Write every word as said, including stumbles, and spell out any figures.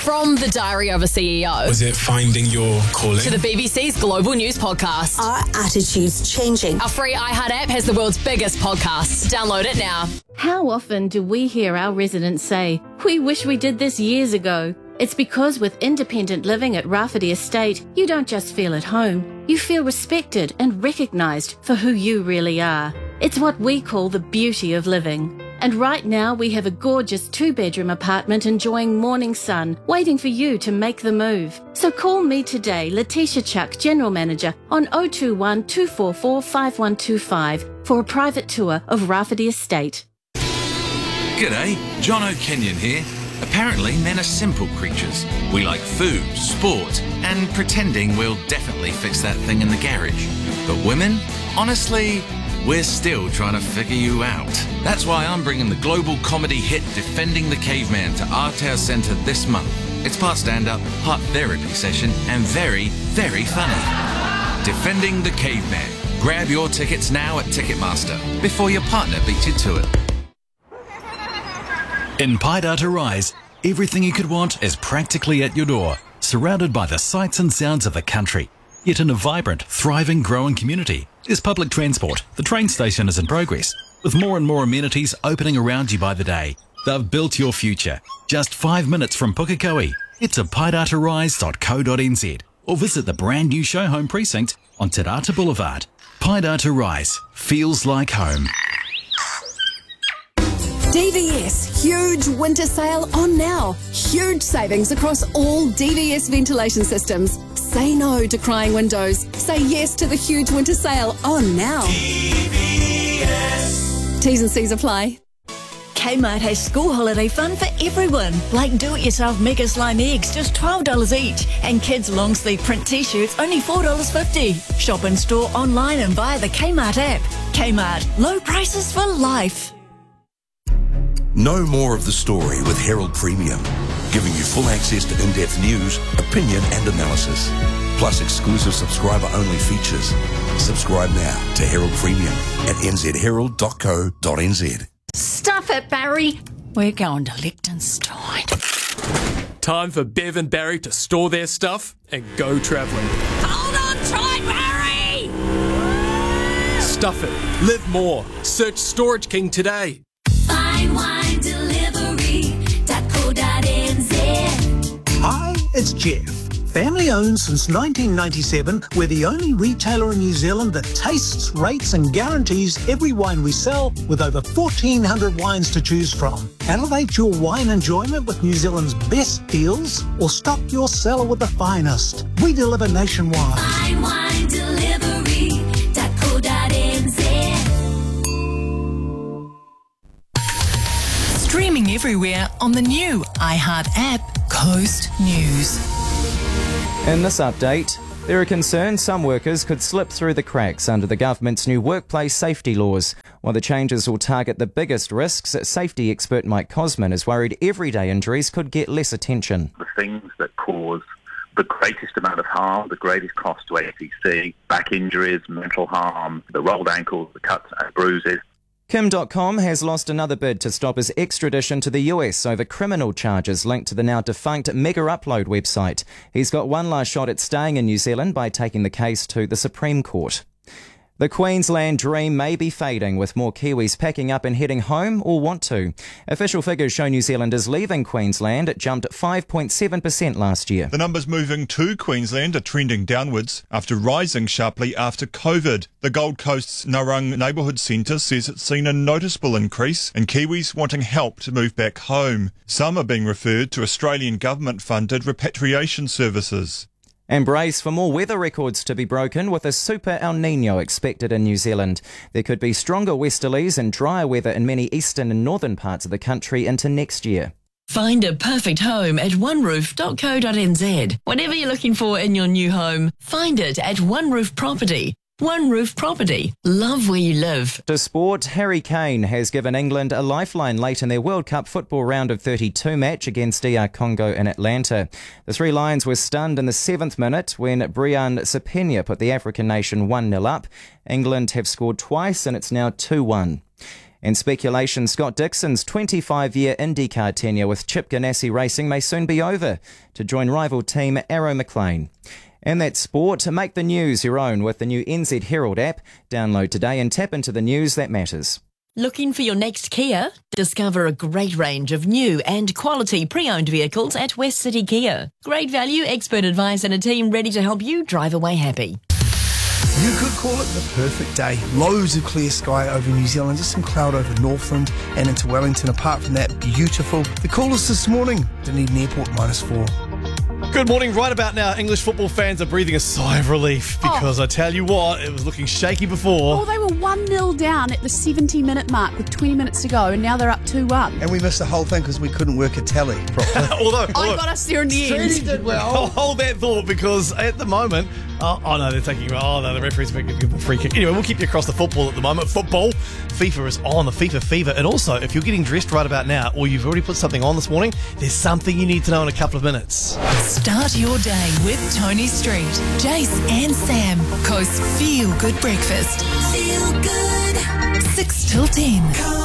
From the Diary of a C E O. Was it finding your calling? To the B B C's Global News Podcast. Are attitudes changing? Our free iHeart app has the world's biggest podcasts. Download it now. How often do we hear our residents say, "We wish we did this years ago"? It's because with independent living at Rafferty Estate, you don't just feel at home. You feel respected and recognised for who you really are. It's what we call the beauty of living. And right now we have a gorgeous two-bedroom apartment enjoying morning sun, waiting for you to make the move. So call me today, Letitia Chuck, General Manager, on oh two one, two four four, five one two five for a private tour of Rafferty Estate. G'day, John O'Kenyon here. Apparently, men are simple creatures. We like food, sport, and pretending we'll definitely fix that thing in the garage. But women? Honestly, we're still trying to figure you out. That's why I'm bringing the global comedy hit Defending the Caveman to our Tower Centre this month. It's part stand-up, part therapy session, and very, very funny. Defending the Caveman. Grab your tickets now at Ticketmaster before your partner beats you to it. In Paidata Rise, everything you could want is practically at your door, surrounded by the sights and sounds of the country. Yet in a vibrant, thriving, growing community, there's public transport. The train station is in progress, with more and more amenities opening around you by the day. They've built your future. Just five minutes from Pukekohe. Head to paidata rise dot co dot n z or visit the brand new show home precinct on Te Rata Boulevard. Paidata Rise feels like home. D V S, huge winter sale on now. Huge savings across all D V S ventilation systems. Say no to crying windows. Say yes to the huge winter sale on now. D V S. T's and C's apply. Kmart has school holiday fun for everyone, like do-it-yourself Mega Slime eggs, just twelve dollars each, and kids' long-sleeve print t-shirts, only four dollars fifty. Shop in store, online and via the Kmart app. Kmart, low prices for life. Know more of the story with Herald Premium, giving you full access to in-depth news, opinion and analysis, plus exclusive subscriber-only features. Subscribe now to Herald Premium at n z herald dot co dot n z. Stuff it, Barry. We're going to Liechtenstein. Time for Bev and Barry to store their stuff and go travelling. Hold on tight, Barry! Stuff it. Live more. Search Storage King today. Fine wine delivery dot co dot n z. Hi, it's Jeff. Family owned since nineteen ninety-seven, we're the only retailer in New Zealand that tastes, rates and guarantees every wine we sell with over fourteen hundred wines to choose from. Elevate your wine enjoyment with New Zealand's best deals or stock your cellar with the finest. We deliver nationwide. Fine wine delivery dot co dot n z. Streaming everywhere on the new iHeart app, Coast News. In this update, there are concerns some workers could slip through the cracks under the government's new workplace safety laws. While the changes will target the biggest risks, safety expert Mike Cosman is worried everyday injuries could get less attention. The things that cause the greatest amount of harm, the greatest cost to A T C, back injuries, mental harm, the rolled ankles, the cuts and bruises. Kim dot com has lost another bid to stop his extradition to the U S over criminal charges linked to the now defunct Mega Upload website. He's got one last shot at staying in New Zealand by taking the case to the Supreme Court. The Queensland dream may be fading, with more Kiwis packing up and heading home or want to. Official figures show New Zealanders leaving Queensland jumped five point seven percent last year. The numbers moving to Queensland are trending downwards after rising sharply after COVID. The Gold Coast's Narung Neighbourhood Centre says it's seen a noticeable increase in Kiwis wanting help to move back home. Some are being referred to Australian government-funded repatriation services. And brace for more weather records to be broken with a super El Niño expected in New Zealand. There could be stronger westerlies and drier weather in many eastern and northern parts of the country into next year. Find a perfect home at one roof dot co dot n z. Whatever you're looking for in your new home, find it at One Roof Property. One Roof Property. Love where you live. To sport, Harry Kane has given England a lifeline late in their World Cup football round of thirty-two match against D R Congo in Atlanta. The Three Lions were stunned in the seventh minute when Brian Sapenya put the African nation one nil up. England have scored twice and it's now two one. And speculation Scott Dixon's twenty-five-year IndyCar tenure with Chip Ganassi Racing may soon be over to join rival team Arrow McLean. And that's sport. Make the news your own with the new N Z Herald app. Download today and tap into the news that matters. Looking for your next Kia? Discover a great range of new and quality pre-owned vehicles at West City Kia. Great value, expert advice and a team ready to help you drive away happy. You could call it the perfect day. Loads of clear sky over New Zealand, just some cloud over Northland and into Wellington. Apart from that, beautiful. The coolest this morning, Dunedin Airport, minus four. Good morning. Right about now, English football fans are breathing a sigh of relief because oh. I tell you what, it was looking shaky before. Oh, they were one nil down at the seventy-minute mark with twenty minutes to go, and now they're up two one. And we missed the whole thing because we couldn't work a tally properly. although, although I got us there in the end. Did well. I'll hold that thought because at the moment, oh, oh no, they're taking, oh no, the referee's making a free kick. Anyway, we'll keep you across the football at the moment. Football, FIFA is on, the FIFA fever. And also, if you're getting dressed right about now, or you've already put something on this morning, there's something you need to know in a couple of minutes. Start your day with Tony Street, Jace and Sam, Coast's Feel Good Breakfast. Feel good. six till ten.